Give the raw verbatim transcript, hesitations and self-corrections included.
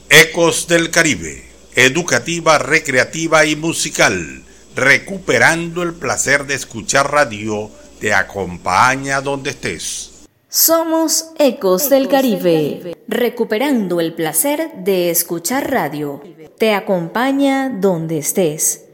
Ecos del Caribe, educativa, recreativa y musical, recuperando el placer de escuchar radio, te acompaña donde estés. Somos Ecos del Caribe, recuperando el placer de escuchar radio, te acompaña donde estés.